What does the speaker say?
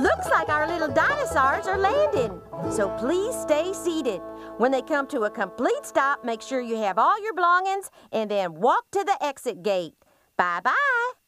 Looks like our little dinosaurs are landing. So please stay seated. When they come to a complete stop, make sure you have all your belongings and then walk to the exit gate. Bye-bye.